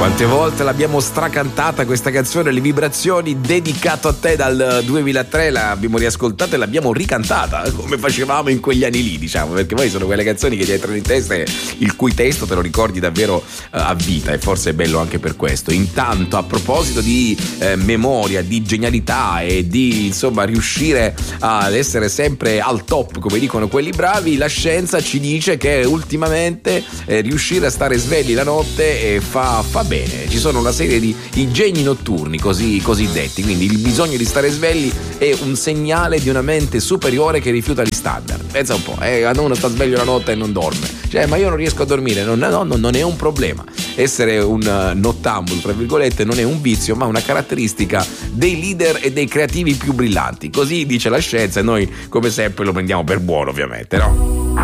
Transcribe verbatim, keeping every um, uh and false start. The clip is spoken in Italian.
Quante volte l'abbiamo stracantata questa canzone, le vibrazioni, dedicato a te dal duemilatré, l'abbiamo riascoltata e l'abbiamo ricantata come facevamo in quegli anni lì, diciamo, perché poi sono quelle canzoni che ti entrano in testa e il cui testo te lo ricordi davvero uh, a vita, e forse è bello anche per questo. Intanto, a proposito di eh, memoria, di genialità e di insomma riuscire ad essere sempre al top, come dicono quelli bravi, la scienza ci dice che ultimamente eh, riuscire a stare svegli la notte eh, fa, fa bene. Ci sono una serie di ingegni notturni così cosiddetti, quindi il bisogno di stare svegli è un segnale di una mente superiore che rifiuta gli standard. Pensa un po', eh, uno sta sveglio la notte e non dorme, cioè ma io non riesco a dormire, non, no, no, non è un problema. Essere un uh, nottambulo, tra virgolette, non è un vizio ma una caratteristica dei leader e dei creativi più brillanti, così dice la scienza e noi come sempre lo prendiamo per buono, ovviamente, no?